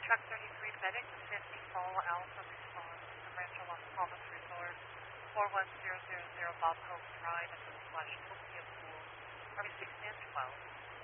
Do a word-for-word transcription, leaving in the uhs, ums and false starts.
Truck thirty-three, Medic fifty, Paula Alpha response to Rancho Las Palmas Resort, four one zero zero zero Bob Cove Drive, and the slash Ophia Pool. Are we six and twelve?